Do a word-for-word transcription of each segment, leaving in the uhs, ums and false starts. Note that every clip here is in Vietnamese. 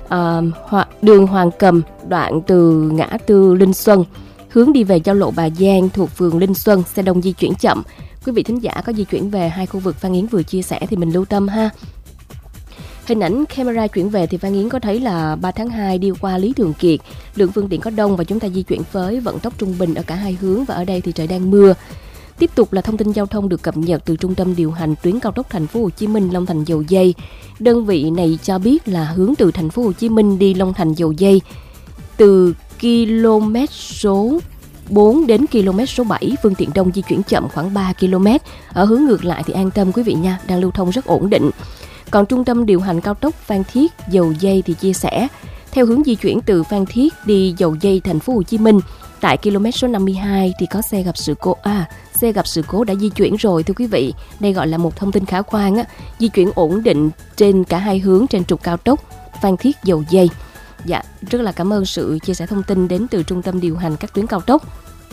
uh, đường Hoàng Cầm, đoạn từ ngã tư Linh Xuân hướng đi về giao lộ Bà Giang thuộc phường Linh Xuân, xe đông di chuyển chậm. Quý vị thính giả có di chuyển về hai khu vực Phan Yến vừa chia sẻ thì mình lưu tâm ha. Hình ảnh camera chuyển về thì Phan Yến có thấy là ba tháng hai đi qua Lý Thường Kiệt, lượng phương tiện có đông và chúng ta di chuyển với vận tốc trung bình ở cả hai hướng, và ở đây thì trời đang mưa. Tiếp tục là thông tin giao thông được cập nhật từ Trung tâm điều hành tuyến cao tốc Thành phố Hồ Chí Minh Long Thành Dầu Giây. Đơn vị này cho biết là hướng từ Thành phố Hồ Chí Minh đi Long Thành Dầu Giây từ km số bốn đến km số bảy, phương tiện đông di chuyển chậm khoảng ba ki lô mét. Ở hướng ngược lại thì an tâm quý vị nha, đang lưu thông rất ổn định. Còn Trung tâm điều hành cao tốc Phan Thiết Dầu Giây thì chia sẻ, theo hướng di chuyển từ Phan Thiết đi Dầu Giây Thành phố Hồ Chí Minh, tại km số năm mươi hai thì có xe gặp sự cố. À, xe gặp sự cố đã di chuyển rồi thưa quý vị. Đây gọi là một thông tin khả quan á, di chuyển ổn định trên cả hai hướng trên trục cao tốc Phan Thiết Dầu Giây. Dạ, rất là cảm ơn sự chia sẻ thông tin đến từ Trung tâm điều hành các tuyến cao tốc.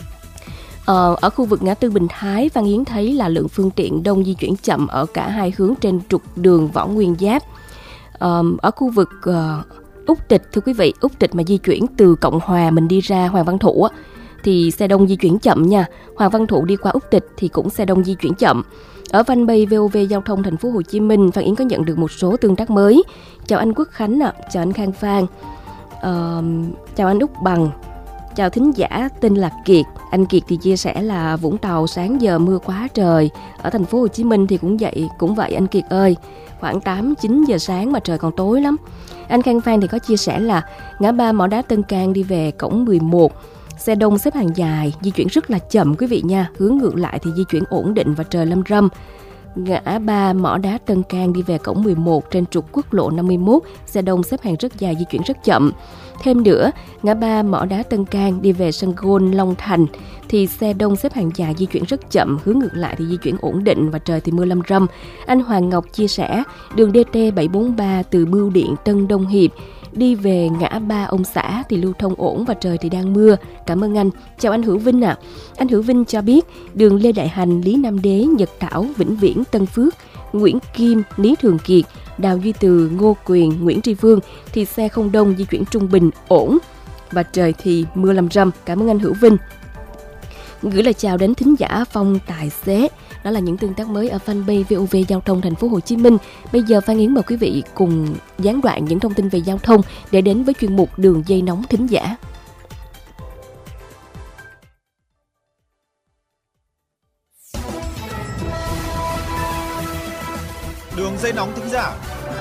Ờ, ở khu vực ngã tư Bình Thái, Phan Yến thấy là lượng phương tiện đông di chuyển chậm ở cả hai hướng trên trục đường Võ Nguyên Giáp. Ờ, ở khu vực uh, Úc Trịch, thưa quý vị, Úc Trịch mà di chuyển từ Cộng Hòa mình đi ra Hoàng Văn Thụ á, thì xe đông di chuyển chậm nha. Hoàng Văn Thụ đi qua Úc Trịch thì cũng xe đông di chuyển chậm. Ở fanpage vê o vê Giao thông Thành phố Hồ Chí Minh, Phan Yến có nhận được một số tương tác mới. Chào anh Quốc Khánh ạ, à. Chào anh Khang Phan, uh, chào anh Úc Bằng, chào thính giả tên là Kiệt. Anh Kiệt thì chia sẻ là Vũng Tàu sáng giờ mưa quá trời. Ở Thành phố Hồ Chí Minh thì cũng vậy, cũng vậy anh Kiệt ơi. Khoảng tám chín giờ sáng mà trời còn tối lắm. Anh Khang Phan thì có chia sẻ là ngã ba Mỏ Đá Tân Cang đi về cổng mười một, xe đông xếp hàng dài, di chuyển rất là chậm quý vị nha. Hướng ngược lại thì di chuyển ổn định và trời lâm râm. Ngã ba Mỏ Đá Tân Cang đi về cổng mười một trên trục quốc lộ năm mươi mốt, xe đông xếp hàng rất dài, di chuyển rất chậm. Thêm nữa, ngã ba Mỏ Đá Tân Cang đi về sân golf Long Thành thì xe đông xếp hàng dài, di chuyển rất chậm. Hướng ngược lại thì di chuyển ổn định và trời thì mưa lâm râm. Anh Hoàng Ngọc chia sẻ đường đê tê bảy bốn ba từ Bưu Điện Tân Đông Hiệp đi về ngã ba Ông Xã thì lưu thông ổn và trời thì đang mưa. Cảm ơn anh. Chào anh Hữu Vinh ạ. À. Anh Hữu Vinh cho biết đường Lê Đại Hành, Lý Nam Đế, Nhật Tảo, Vĩnh Viễn, Tân Phước, Nguyễn Kim, Lý Thường Kiệt, Đào Duy Từ, Ngô Quyền, Nguyễn Tri Phương thì xe không đông, di chuyển trung bình, ổn và trời thì mưa lâm râm. Cảm ơn anh Hữu Vinh. Gửi lời chào đến thính giả Phong Tài Xế. Đó là những tương tác mới ở fanpage vê o vê Giao thông Thành phố Hồ Chí Minh. Bây giờ Phan Yến mời quý vị cùng gián đoạn những thông tin về giao thông để đến với chuyên mục Đường dây nóng thính giả. Đường dây nóng thính giả.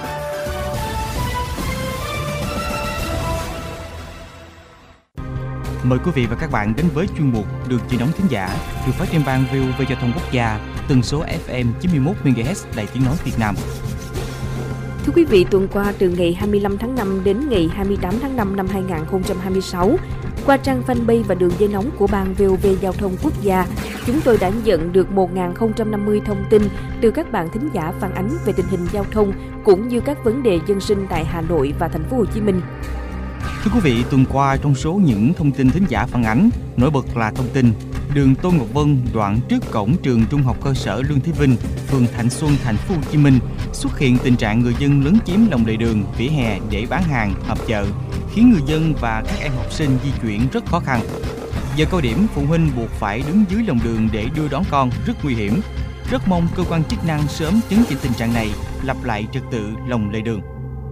Mời quý vị và các bạn đến với chuyên mục Đường dây nóng thính giả được phát trên ban vê o vê Giao thông Quốc gia, tần số ép em chín mươi mốt mê ga héc Đài Tiếng nói Việt Nam. Thưa quý vị, tuần qua từ ngày hai mươi lăm tháng năm đến ngày hai mươi tám tháng năm năm hai nghìn không trăm hai mươi sáu, qua trang fanpage và đường dây nóng của ban vê o vê Giao thông Quốc gia, chúng tôi đã nhận được một nghìn không trăm năm mươi thông tin từ các bạn thính giả phản ánh về tình hình giao thông cũng như các vấn đề dân sinh tại Hà Nội và Thành phố Hồ Chí Minh. Thưa quý vị, tuần qua trong số những thông tin thính giả phản ánh, nổi bật là thông tin đường Tô Ngọc Vân đoạn trước cổng trường Trung học cơ sở Lương Thế Vinh, phường Thạnh Xuân, Thành phố Hồ Chí Minh xuất hiện tình trạng người dân lấn chiếm lòng lề đường, vỉa hè để bán hàng, họp chợ, khiến người dân và các em học sinh di chuyển rất khó khăn. Giờ cao điểm, phụ huynh buộc phải đứng dưới lòng đường để đưa đón con rất nguy hiểm. Rất mong cơ quan chức năng sớm chấn chỉnh tình trạng này, lập lại trật tự lòng lề đường.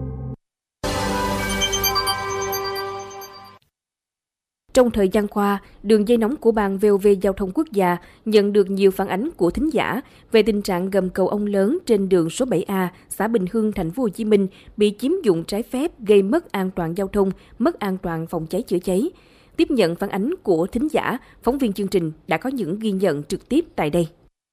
Trong thời gian qua, đường dây nóng của ban vê o vê Giao thông Quốc gia nhận được nhiều phản ánh của thính giả về tình trạng gầm cầu ông lớn trên đường số bảy A, xã Bình Hưng, Thành phố Hồ Chí Minh bị chiếm dụng trái phép, gây mất an toàn giao thông, mất an toàn phòng cháy chữa cháy. Tiếp nhận phản ánh của thính giả, phóng viên chương trình đã có những ghi nhận trực tiếp tại đây.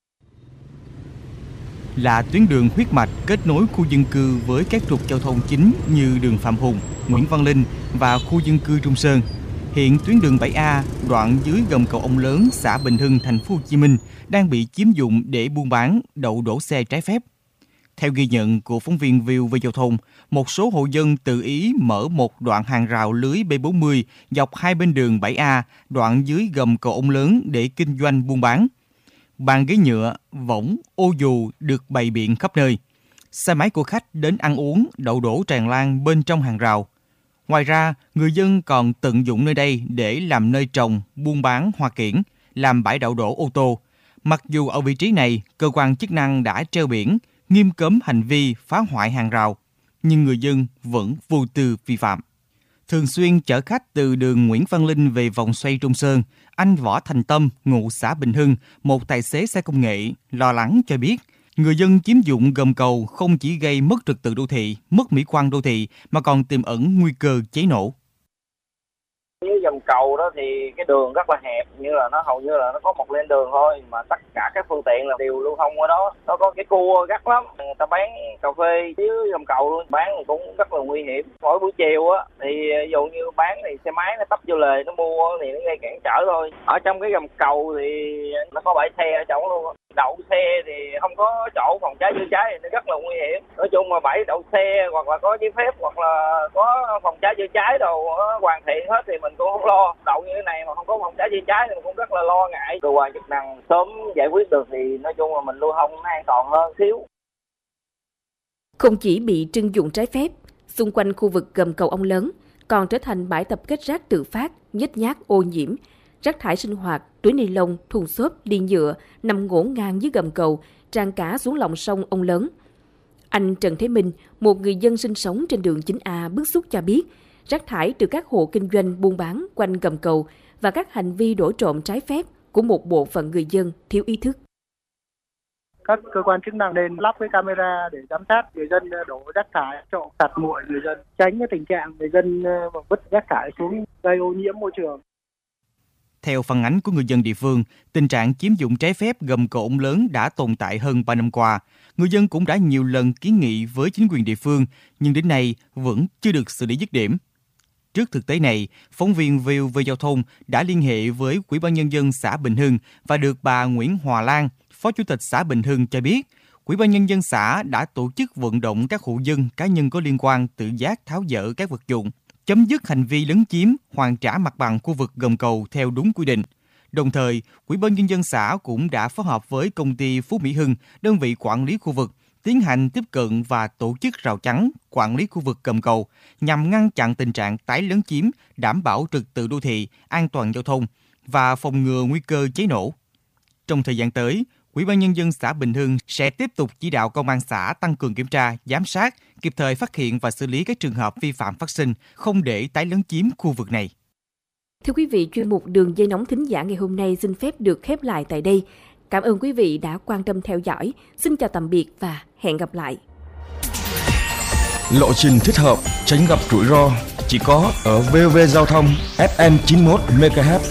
Là tuyến đường huyết mạch kết nối khu dân cư với các trục giao thông chính như đường Phạm Hùng, Nguyễn Văn Linh và khu dân cư Trung Sơn. Hiện tuyến đường bảy A đoạn dưới gầm cầu ông lớn, xã Bình Hưng, Thành phố Hồ Chí Minh đang bị chiếm dụng để buôn bán, đậu đổ xe trái phép. Theo ghi nhận của phóng viên vê o vê Giao thông, một số hộ dân tự ý mở một đoạn hàng rào lưới B bốn mươi dọc hai bên đường bảy A đoạn dưới gầm cầu ông lớn để kinh doanh buôn bán. Bàn ghế nhựa, võng, ô dù được bày biện khắp nơi. Xe máy của khách đến ăn uống, đậu đổ tràn lan bên trong hàng rào. Ngoài ra, người dân còn tận dụng nơi đây để làm nơi trồng, buôn bán hoa kiển, làm bãi đậu đổ ô tô. Mặc dù ở vị trí này, cơ quan chức năng đã treo biển, nghiêm cấm hành vi phá hoại hàng rào, nhưng người dân vẫn vô tư vi phạm. Thường xuyên chở khách từ đường Nguyễn Văn Linh về vòng xoay Trung Sơn, anh Võ Thành Tâm, ngụ xã Bình Hưng, một tài xế xe công nghệ, lo lắng cho biết, người dân chiếm dụng gầm cầu không chỉ gây mất trật tự đô thị, mất mỹ quan đô thị, mà còn tiềm ẩn nguy cơ cháy nổ. Dưới gầm cầu đó thì cái đường rất là hẹp, như là nó hầu như là nó có một lên đường thôi, mà tất cả các phương tiện là đều lưu thông ở đó. Nó có cái cua gắt lắm, người ta bán cà phê dưới gầm cầu luôn, bán cũng rất là nguy hiểm. Mỗi buổi chiều á thì ví dụ như bán thì xe máy nó tấp vô lề nó mua thì nó gây cản trở thôi. Ở trong cái gầm cầu thì nó có bãi xe ở chỗ luôn. Đậu xe thì không có chỗ phòng cháy chữa cháy thì nó rất là nguy hiểm. Nói chung mà bãi đậu xe hoặc là có giấy phép hoặc là có phòng cháy chữa cháy đồ hoàn thiện hết thì mình cũng không lo. Đậu như thế này mà không có phòng cháy chữa cháy thì mình cũng rất là lo ngại. Cơ quan chức năng sớm giải quyết được thì nói chung là mình lưu thông nó an toàn hơn xíu. Không chỉ bị trưng dụng trái phép, xung quanh khu vực gầm cầu Ông Lớn còn trở thành bãi tập kết rác tự phát, nhếch nhác ô nhiễm. Rác thải sinh hoạt, túi ni lông, thùng xốp, ly nhựa nằm ngổn ngang dưới gầm cầu, tràn cả xuống lòng sông Ông Lớn. Anh Trần Thế Minh, một người dân sinh sống trên đường chín A bức xúc cho biết, rác thải từ các hộ kinh doanh buôn bán quanh gầm cầu và các hành vi đổ trộm trái phép của một bộ phận người dân thiếu ý thức. Các cơ quan chức năng nên lắp cái camera để giám sát người dân đổ rác thải, trộm sạt muội người dân, tránh cái tình trạng người dân vứt rác thải xuống gây ô nhiễm môi trường. Theo phản ánh của người dân địa phương, tình trạng chiếm dụng trái phép gầm cầu Ông Lớn đã tồn tại hơn ba năm qua. Người dân cũng đã nhiều lần kiến nghị với chính quyền địa phương, nhưng đến nay vẫn chưa được xử lý dứt điểm. Trước thực tế này, phóng viên vê o vê Giao thông đã liên hệ với Ủy ban Nhân dân xã Bình Hưng và được bà Nguyễn Hòa Lan, Phó Chủ tịch xã Bình Hưng cho biết, Ủy ban Nhân dân xã đã tổ chức vận động các hộ dân cá nhân có liên quan tự giác tháo dỡ các vật dụng, chấm dứt hành vi lấn chiếm, hoàn trả mặt bằng khu vực gầm cầu theo đúng quy định. Đồng thời, Ủy ban Nhân dân xã cũng đã phối hợp với công ty Phú Mỹ Hưng, đơn vị quản lý khu vực, tiến hành tiếp cận và tổ chức rào chắn, quản lý khu vực gầm cầu nhằm ngăn chặn tình trạng tái lấn chiếm, đảm bảo trật tự đô thị, an toàn giao thông và phòng ngừa nguy cơ cháy nổ. Trong thời gian tới, Ủy ban Nhân dân xã Bình Hưng sẽ tiếp tục chỉ đạo công an xã tăng cường kiểm tra, giám sát, kịp thời phát hiện và xử lý các trường hợp vi phạm phát sinh, không để tái lấn chiếm khu vực này. Thưa quý vị, chuyên mục Đường dây nóng thính giả ngày hôm nay xin phép được khép lại tại đây. Cảm ơn quý vị đã quan tâm theo dõi. Xin chào tạm biệt và hẹn gặp lại. Lộ trình thích hợp, tránh gặp rủi ro chỉ có ở vê o vê Giao thông ép em chín mươi mốt mê ga héc.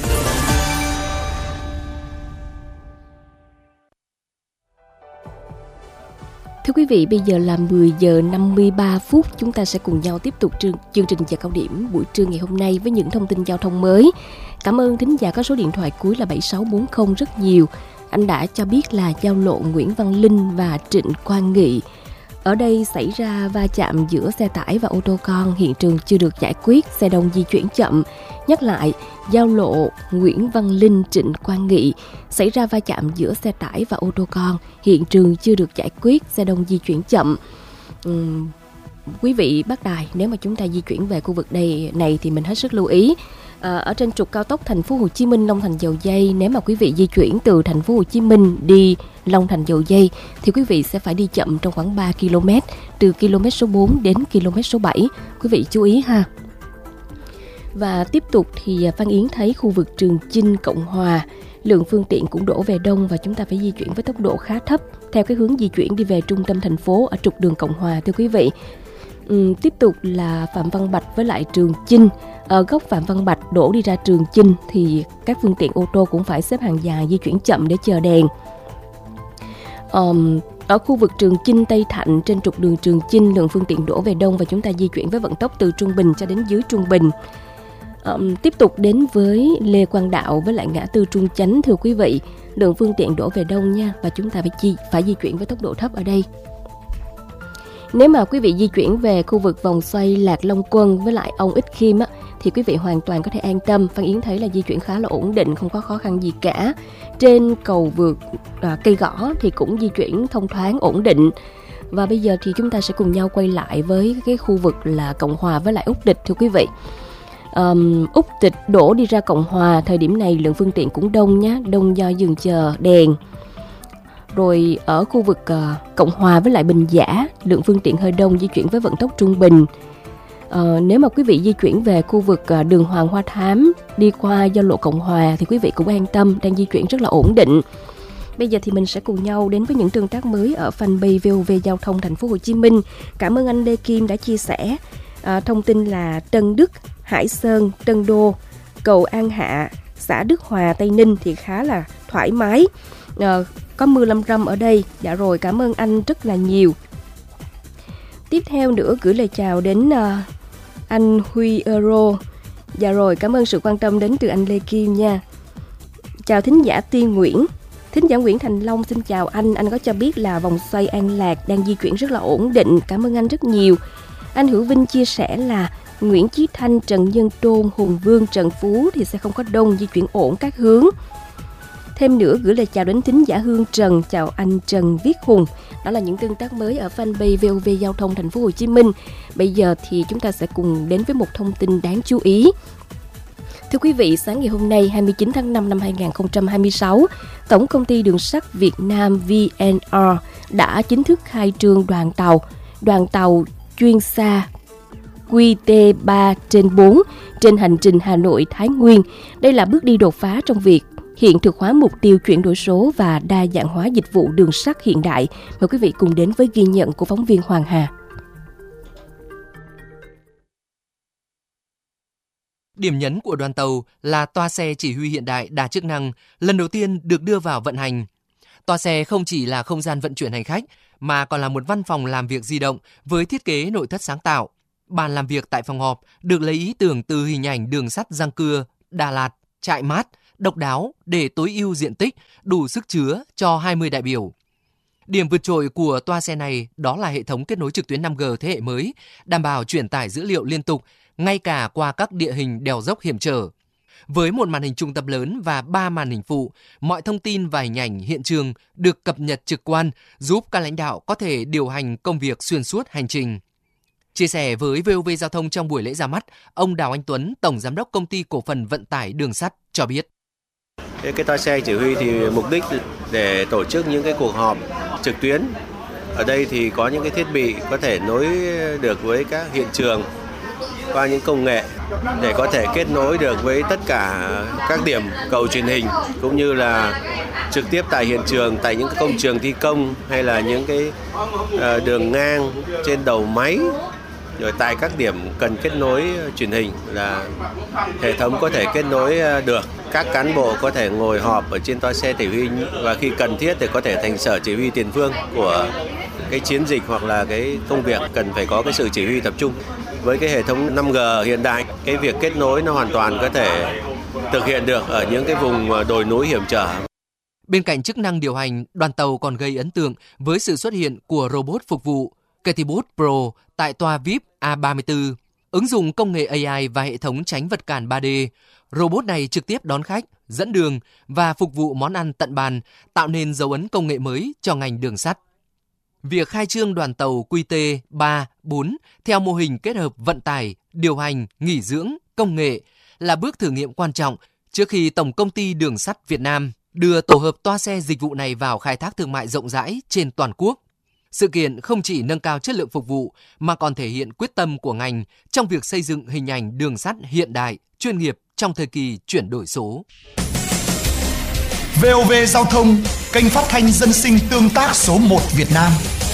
Thưa quý vị, bây giờ là mười giờ năm mươi ba phút, chúng ta sẽ cùng nhau tiếp tục chương, chương trình giờ cao điểm buổi trưa ngày hôm nay với những thông tin giao thông mới. Cảm ơn thính giả có số điện thoại cuối là bảy sáu bốn không rất nhiều. Anh đã cho biết là giao lộ Nguyễn Văn Linh và Trịnh Quang Nghị. Ở đây xảy ra va chạm giữa xe tải và ô tô con, hiện trường chưa được giải quyết, xe đông di chuyển chậm. Nhắc lại, giao lộ Nguyễn Văn Linh, Trịnh Quang Nghị xảy ra va chạm giữa xe tải và ô tô con, hiện trường chưa được giải quyết, xe đông di chuyển chậm. Uhm, quý vị Bắc Đài, nếu mà chúng ta di chuyển về khu vực đây này thì mình hết sức lưu ý. À, ở trên trục cao tốc Thành phố Hồ Chí Minh Long Thành Dầu Giây, nếu mà quý vị di chuyển từ Thành phố Hồ Chí Minh đi Long Thành Dầu Giây thì quý vị sẽ phải đi chậm trong khoảng ba ki lô mét, từ km số bốn đến km số bảy. Quý vị chú ý ha. Và tiếp tục thì Phan Yến thấy khu vực Trường Chinh, Cộng Hòa, lượng phương tiện cũng đổ về đông và chúng ta phải di chuyển với tốc độ khá thấp theo cái hướng di chuyển đi về trung tâm thành phố ở trục đường Cộng Hòa. Thưa quý vị, uhm, tiếp tục là Phạm Văn Bạch với lại Trường Chinh. Ở góc Phạm Văn Bạch đổ đi ra Trường Chinh thì các phương tiện ô tô cũng phải xếp hàng dài di chuyển chậm để chờ đèn. Um, ở khu vực Trường Chinh, Tây Thạnh trên trục đường Trường Chinh, lượng phương tiện đổ về đông và chúng ta di chuyển với vận tốc từ trung bình cho đến dưới trung bình. Um, tiếp tục đến với Lê Quang Đạo với lại ngã tư Trung Chánh, thưa quý vị, lượng phương tiện đổ về đông nha, và chúng ta phải chi phải di chuyển với tốc độ thấp ở đây. Nếu mà quý vị di chuyển về khu vực vòng xoay Lạc Long Quân với lại Ông Ích Khiêm á, thì quý vị hoàn toàn có thể an tâm. Phan Yến thấy là di chuyển khá là ổn định, không có khó khăn gì cả. Trên cầu vượt à, Cây Gõ thì cũng di chuyển thông thoáng ổn định. Và bây giờ thì chúng ta sẽ cùng nhau quay lại với cái khu vực là Cộng Hòa với lại Úc Địch thưa quý vị. Um, Úc Địch đổ đi ra Cộng Hòa, thời điểm này lượng phương tiện cũng đông nhé, đông do dừng chờ đèn. Rồi ở khu vực uh, Cộng Hòa với lại Bình Giả, lượng phương tiện hơi đông, di chuyển với vận tốc trung bình. Uh, nếu mà quý vị di chuyển về khu vực uh, đường Hoàng Hoa Thám đi qua giao lộ Cộng Hòa thì quý vị cũng an tâm, đang di chuyển rất là ổn định. Bây giờ thì mình sẽ cùng nhau đến với những tương tác mới ở fanpage vê o vê Giao thông Thành phố Hồ Chí Minh. Cảm ơn anh Lê Kim đã chia sẻ uh, thông tin là Tân Đức, Hải Sơn, Tân Đô, cầu An Hạ, xã Đức Hòa, Tây Ninh thì khá là thoải mái. Uh, có mưa lâm râm ở đây. Dạ rồi, cảm ơn anh rất là nhiều. Tiếp theo nữa gửi lời chào đến uh, anh Huy Euro. Dạ rồi, cảm ơn sự quan tâm đến từ anh Lê Kim nha. Chào thính giả Tiên Nguyễn. Thính giả Nguyễn Thành Long xin chào anh. Anh có cho biết là vòng xoay An Lạc đang di chuyển rất là ổn định. Cảm ơn anh rất nhiều. Anh Hữu Vinh chia sẻ là Nguyễn Chí Thanh, Trần Nhân Tôn, Hùng Vương, Trần Phú thì sẽ không có đông, di chuyển ổn các hướng. Thêm nữa gửi lời chào đến thính giả Hương Trần, chào anh Trần Viết Hùng. Đó là những tương tác mới ở fanpage vê o vê Giao thông Thành phố Hồ Chí Minh. Bây giờ thì chúng ta sẽ cùng đến với một thông tin đáng chú ý. Thưa quý vị, sáng ngày hôm nay hai mươi chín tháng năm năm hai nghìn không trăm hai mươi sáu, Tổng công ty Đường sắt Việt Nam vê en rờ đã chính thức khai trương đoàn tàu, đoàn tàu chuyên xa quy tê ba trên bốn trên hành trình Hà Nội - Thái Nguyên. Đây là bước đi đột phá trong việc hiện thực hóa mục tiêu chuyển đổi số và đa dạng hóa dịch vụ đường sắt hiện đại. Mời quý vị cùng đến với ghi nhận của phóng viên Hoàng Hà. Điểm nhấn của đoàn tàu là toa xe chỉ huy hiện đại đa chức năng, lần đầu tiên được đưa vào vận hành. Toa xe không chỉ là không gian vận chuyển hành khách, mà còn là một văn phòng làm việc di động với thiết kế nội thất sáng tạo. Bàn làm việc tại phòng họp được lấy ý tưởng từ hình ảnh đường sắt Răng Cưa, Đà Lạt, Trại Mát, độc đáo để tối ưu diện tích, đủ sức chứa cho hai mươi đại biểu. Điểm vượt trội của toa xe này đó là hệ thống kết nối trực tuyến năm G thế hệ mới, đảm bảo truyền tải dữ liệu liên tục, ngay cả qua các địa hình đèo dốc hiểm trở. Với một màn hình trung tâm lớn và ba màn hình phụ, mọi thông tin và hình ảnh hiện trường được cập nhật trực quan, giúp các lãnh đạo có thể điều hành công việc xuyên suốt hành trình. Chia sẻ với vê o vê Giao thông trong buổi lễ ra mắt, ông Đào Anh Tuấn, Tổng Giám đốc Công ty Cổ phần Vận tải Đường sắt cho biết. Cái, cái toa xe chỉ huy thì mục đích để tổ chức những cái cuộc họp trực tuyến. Ở đây thì có những cái thiết bị có thể nối được với các hiện trường qua những công nghệ để có thể kết nối được với tất cả các điểm cầu truyền hình, cũng như là trực tiếp tại hiện trường, tại những công trường thi công hay là những cái uh, đường ngang trên đầu máy, rồi tại các điểm cần kết nối truyền hình là hệ thống có thể kết nối được. Các cán bộ có thể ngồi họp ở trên toa xe chỉ huy và khi cần thiết thì có thể thành sở chỉ huy tiền phương của cái chiến dịch hoặc là cái công việc cần phải có cái sự chỉ huy tập trung. Với cái hệ thống năm G hiện đại, cái việc kết nối nó hoàn toàn có thể thực hiện được ở những cái vùng đồi núi hiểm trở. Bên cạnh chức năng điều hành, đoàn tàu còn gây ấn tượng với sự xuất hiện của robot phục vụ Ketibot Pro tại toa vê i pê A ba mươi tư. Ứng dụng công nghệ a i và hệ thống tránh vật cản ba D, robot này trực tiếp đón khách, dẫn đường và phục vụ món ăn tận bàn, tạo nên dấu ấn công nghệ mới cho ngành đường sắt. Việc khai trương đoàn tàu quy tê ba bốn theo mô hình kết hợp vận tải, điều hành, nghỉ dưỡng, công nghệ là bước thử nghiệm quan trọng trước khi Tổng công ty Đường sắt Việt Nam đưa tổ hợp toa xe dịch vụ này vào khai thác thương mại rộng rãi trên toàn quốc. Sự kiện không chỉ nâng cao chất lượng phục vụ mà còn thể hiện quyết tâm của ngành trong việc xây dựng hình ảnh đường sắt hiện đại, chuyên nghiệp trong thời kỳ chuyển đổi số. vê o vê Giao thông, kênh phát thanh dân sinh tương tác số một Việt Nam.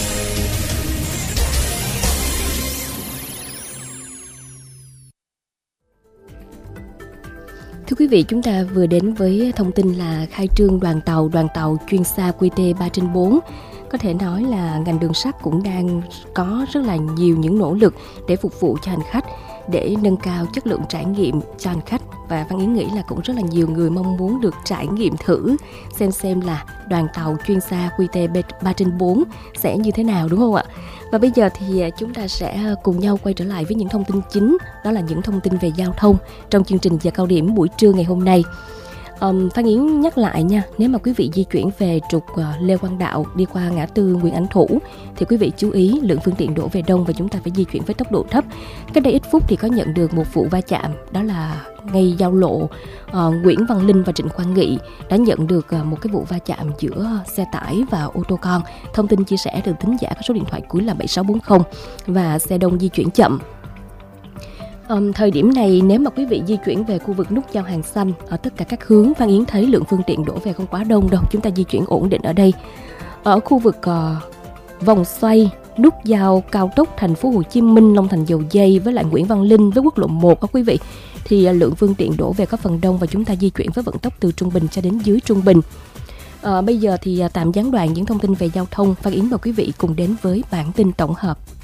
Thưa quý vị, chúng ta vừa đến với thông tin là khai trương đoàn tàu, đoàn tàu chuyên xa quy tê ba trên bốn. Có thể nói là ngành đường sắt cũng đang có rất là nhiều những nỗ lực để phục vụ cho hành khách, để nâng cao chất lượng trải nghiệm cho hành khách. Và Văn Yến nghĩ là cũng rất là nhiều người mong muốn được trải nghiệm thử xem xem là đoàn tàu chuyên xa quy tê ba trên bốn sẽ như thế nào, đúng không ạ? Và bây giờ thì chúng ta sẽ cùng nhau quay trở lại với những thông tin chính, đó là những thông tin về giao thông trong chương trình giờ cao điểm buổi trưa ngày hôm nay. Um, Phan Yến nhắc lại nha, nếu mà quý vị di chuyển về trục uh, Lê Quang Đạo đi qua ngã tư Nguyễn Ánh Thủ thì quý vị chú ý lượng phương tiện đổ về đông và chúng ta phải di chuyển với tốc độ thấp. Cách đây ít phút thì có nhận được một vụ va chạm, đó là ngay giao lộ uh, Nguyễn Văn Linh và Trịnh Quang Nghị đã nhận được uh, một cái vụ va chạm giữa xe tải và ô tô con. Thông tin chia sẻ từ thính giả có số điện thoại cuối là bảy sáu bốn không và xe đông di chuyển chậm. Um, thời điểm này nếu mà quý vị di chuyển về khu vực nút giao Hàng Xanh ở tất cả các hướng, Phan Yến thấy lượng phương tiện đổ về không quá đông đâu, chúng ta di chuyển ổn định ở đây. Ở khu vực uh, vòng xoay nút giao cao tốc Thành phố Hồ Chí Minh Long Thành Dầu Giây với lại Nguyễn Văn Linh với quốc lộ một đó quý vị, thì uh, lượng phương tiện đổ về có phần đông và chúng ta di chuyển với vận tốc từ trung bình cho đến dưới trung bình. Uh, bây giờ thì uh, tạm gián đoạn những thông tin về giao thông, Phan Yến mời quý vị cùng đến với bản tin tổng hợp.